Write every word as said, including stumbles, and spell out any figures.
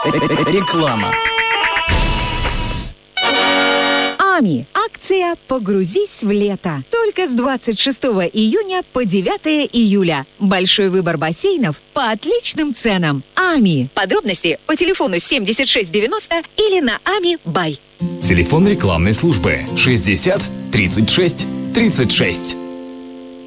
Реклама. АМИ. Акция «Погрузись в лето». Только с двадцать шестого июня по девятое июля. Большой выбор бассейнов по отличным ценам. АМИ. Подробности по телефону семьдесят шесть девяносто или на ами бай. Телефон рекламной службы шестьдесят тридцать шесть тридцать шесть.